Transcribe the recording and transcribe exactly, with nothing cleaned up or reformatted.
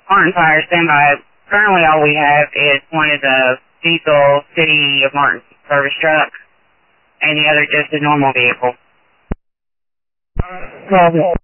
Martin Fire, stand by. Currently all we have is one is a diesel City of Martin service truck, and the other just a normal vehicle. Well,